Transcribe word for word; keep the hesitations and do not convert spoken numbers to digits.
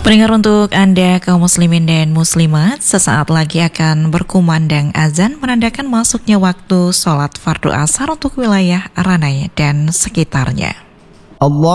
Pendengar, untuk Anda kaum muslimin dan muslimat, sesaat lagi akan berkumandang azan menandakan masuknya waktu sholat fardu asar untuk wilayah Ranai dan sekitarnya. Allah